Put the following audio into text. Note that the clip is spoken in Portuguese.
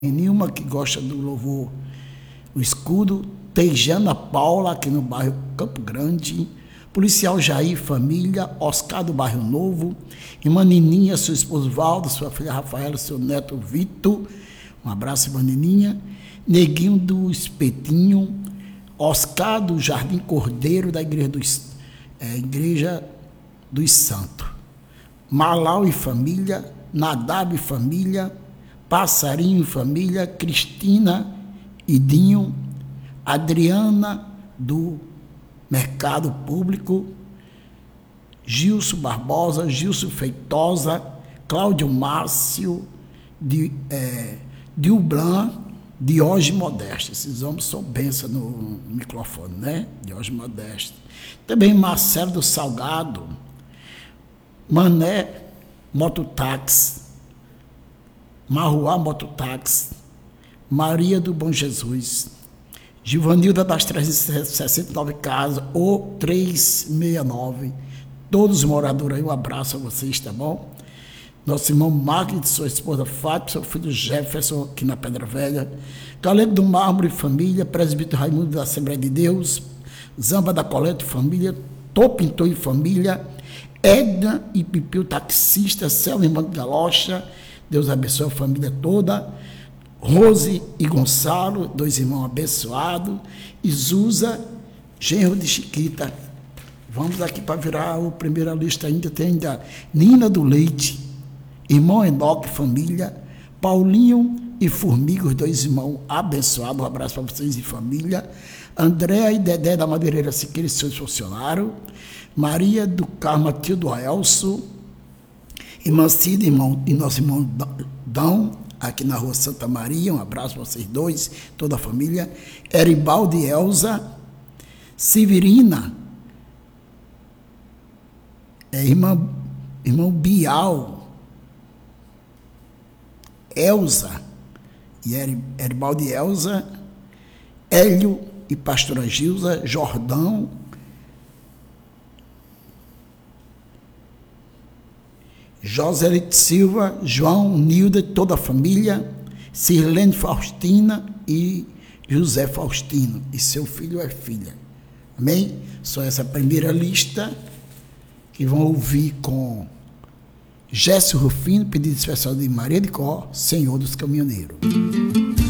Nilma, que gosta do louvor, o escudo. Tejana Paula, aqui no bairro Campo Grande. Policial Jair, família. Oscar do Bairro Novo. Irmã Nininha, seu esposo Valdo, sua filha Rafaela, seu neto Vitor. Um abraço, irmã Nininha. Neguinho do Espetinho. Oscar do Jardim Cordeiro, da Igreja dos Santos. Malau e família. Nadab e família. Passarinho e família. Cristina e Dinho. Adriana do Mercado Público. Gilson Barbosa, Gilson Feitosa, Cláudio Márcio, Dilblan, Diógenes Modesto. Esses homens são bênção no microfone, né? Diógenes Modesto. Também Marcelo do Salgado, Mané Mototáxi, Marruá Mototáxi, Maria do Bom Jesus, Givanilda das 369 casas, ou 369. Todos os moradores aí, um abraço a vocês, tá bom? Nosso irmão Marcos, sua esposa Fátima, seu filho Jefferson, aqui na Pedra Velha. Galego do Mármore, família. Presbítero Raimundo da Assembleia de Deus. Zamba da Coleta, família. Tô Pintor e família. Edna e Pipil, taxista. Selma, irmã de Galocha. Deus abençoe a família toda. Rose e Gonçalo, dois irmãos abençoados. E Zuza, genro de Chiquita. Vamos aqui para virar a primeira lista ainda. Tem ainda Nina do Leite, irmão Enoque, família. Paulinho e Formiga, os dois irmãos abençoados. Um abraço para vocês e família. Andréa e Dedé da Madeireira Siqueira e seus funcionários. Maria do Carmo, tio do Elso. Irmã Cida, e nosso irmão Dão, aqui na rua Santa Maria. Um abraço para vocês dois, toda a família. Eribaldo e Elza. Severina, irmão Bial, Elza e Eribaldo e Elza, Hélio e pastora Gilza, Jordão, Joselite Silva, João, Nilda, toda a família, Sirlene Faustina e José Faustino, e seu filho é filha. Amém? Só essa primeira lista que vão ouvir com Gécio Rufino, pedido especial de Maria de Có, Senhor dos Caminhoneiros.